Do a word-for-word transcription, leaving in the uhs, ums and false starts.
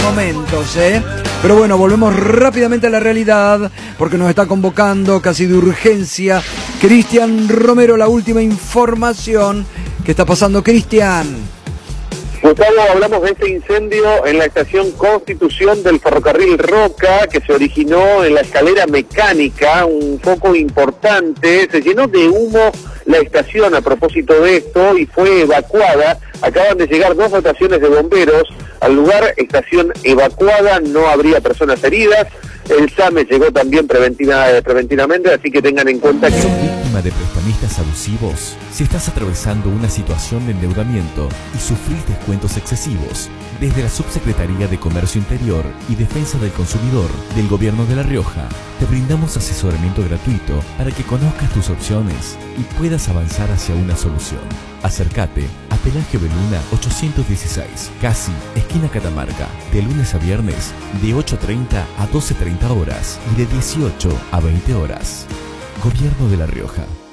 momentos, ¿eh? Pero bueno, volvemos rápidamente a la realidad, porque nos está convocando casi de urgencia Cristian Romero, la última información. ¿Qué está pasando, Cristian? Gustavo, hablamos de este incendio en la estación Constitución del ferrocarril Roca, que se originó en la escalera mecánica, un foco importante. Se llenó de humo la estación a propósito de esto y fue evacuada. Acaban de llegar dos dotaciones de bomberos al lugar, estación evacuada, no habría personas heridas. El SAME llegó también preventiva, preventivamente, así que tengan en cuenta que... ¿Sos víctima de prestamistas abusivos? Si estás atravesando una situación de endeudamiento y sufrís descuentos excesivos, desde la Subsecretaría de Comercio Interior y Defensa del Consumidor del Gobierno de La Rioja, te brindamos asesoramiento gratuito para que conozcas tus opciones y puedas avanzar hacia una solución. Acércate a Pelagio Beluna ochocientos dieciséis, casi esquina Catamarca, de lunes a viernes, de ocho treinta a doce treinta horas y de dieciocho a veinte horas. Gobierno de La Rioja.